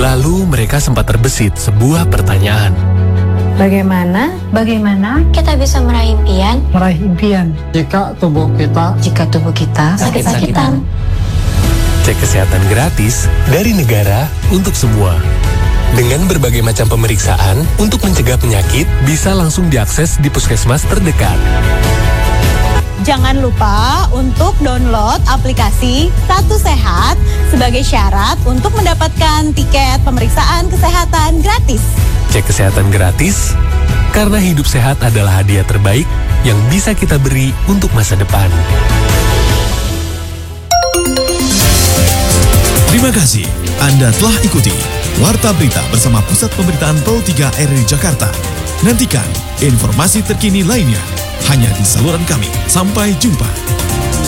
Lalu mereka sempat terbesit sebuah pertanyaan. Bagaimana kita bisa meraih impian? Meraih impian jika tubuh kita Sakit-sakitan. Cek kesehatan gratis dari negara untuk semua. Dengan berbagai macam pemeriksaan untuk mencegah penyakit bisa langsung diakses di puskesmas terdekat. Jangan lupa untuk download aplikasi Satu Sehat sebagai syarat untuk mendapatkan tiket pemeriksaan kesehatan gratis. Cek kesehatan gratis, karena hidup sehat adalah hadiah terbaik yang bisa kita beri untuk masa depan. Terima kasih Anda telah ikuti Warta Berita bersama Pusat Pemberitaan Pro 3 RRI Jakarta. Nantikan informasi terkini lainnya hanya di saluran kami. Sampai jumpa.